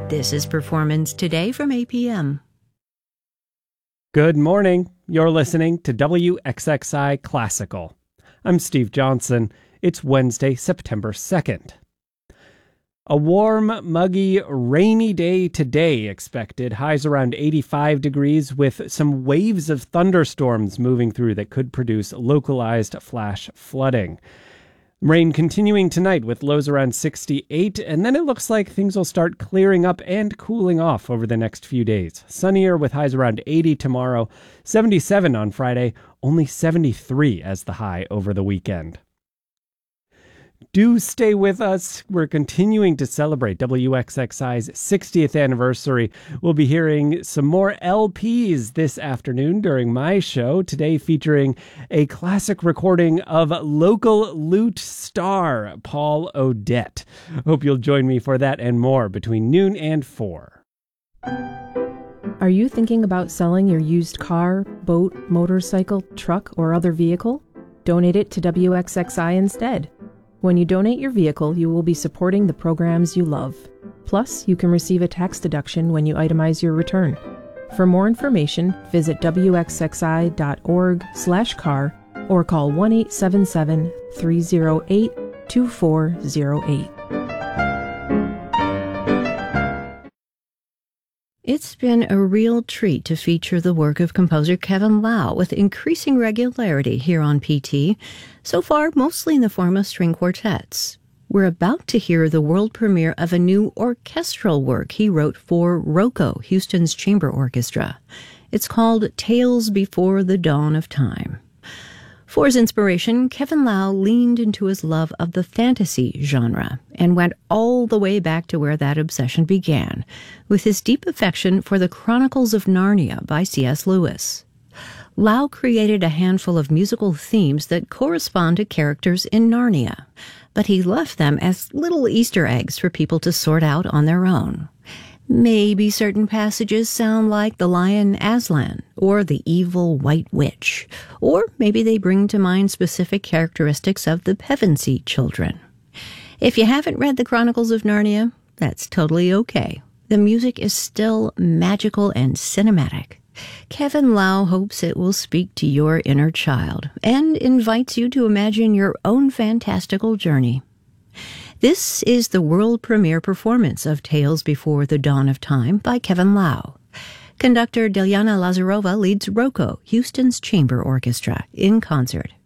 This is Performance Today from APM. Good morning. You're listening to WXXI Classical. I'm Steve Johnson. It's Wednesday, September 2nd. A warm, muggy, rainy day today expected. Highs around 85 degrees with some waves of thunderstorms moving through that could produce localized flash flooding. Rain continuing tonight with lows around 68, and then it looks like things will start clearing up and cooling off over the next few days. Sunnier with highs around 80 tomorrow, 77 on Friday, only 73 as the high over the weekend. Do stay with us. We're continuing to celebrate WXXI's 60th anniversary. We'll be hearing some more LPs this afternoon during my show, today featuring a classic recording of local lute star Paul Odette. Hope you'll join me for that and more between noon and 4. Are you thinking about selling your used car, boat, motorcycle, truck, or other vehicle? Donate it to WXXI instead. When you donate your vehicle, you will be supporting the programs you love. Plus, you can receive a tax deduction when you itemize your return. For more information, visit wxxi.org/car or call 1-877-308-2408. It's been a real treat to feature the work of composer Kevin Lau with increasing regularity here on PT, so far mostly in the form of string quartets. We're about to hear the world premiere of a new orchestral work he wrote for ROCO, Houston's Chamber Orchestra. It's called Tales Before the Dawn of Time. For his inspiration, Kevin Lau leaned into his love of the fantasy genre and went all the way back to where that obsession began, with his deep affection for the Chronicles of Narnia by C.S. Lewis. Lau created a handful of musical themes that correspond to characters in Narnia, but he left them as little Easter eggs for people to sort out on their own. Maybe certain passages sound like the lion Aslan or the evil white witch, or maybe they bring to mind specific characteristics of the Pevensey children. If you haven't read the Chronicles of Narnia, that's totally okay. The music is still magical and cinematic. Kevin Lau hopes it will speak to your inner child and invites you to imagine your own fantastical journey. This is the world premiere performance of Tales Before the Dawn of Time by Kevin Lau. Conductor Delyana Lazarova leads ROCO, Houston's Chamber Orchestra, in concert.